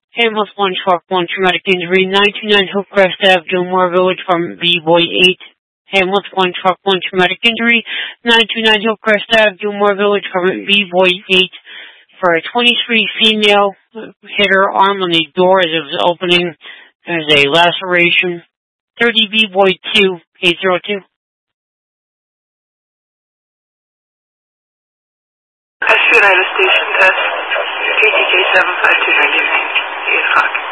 Ambulance 1, truck 1, traumatic injury, 929 Hillcrest Ave, Gilmore Village, Department B-Boy 8. Ambulance 1, truck 1, traumatic injury, 929 Hillcrest Ave, Gilmore Village, Department B-Boy 8. For a 23 female, hit her arm on the door as it was opening. There's a laceration. 30 B-Boy 2, 802. SC United Station Test, KTK 75299, 8 o'clock.